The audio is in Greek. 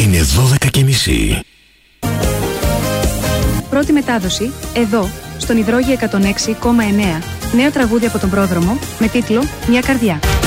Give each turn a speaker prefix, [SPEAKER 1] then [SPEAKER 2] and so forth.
[SPEAKER 1] Είναι 12:30.
[SPEAKER 2] Πρώτη μετάδοση, εδώ, στον Υδρόγειο 106,9. Νέο τραγούδι από τον πρόδρομο, με τίτλο «Μια καρδιά».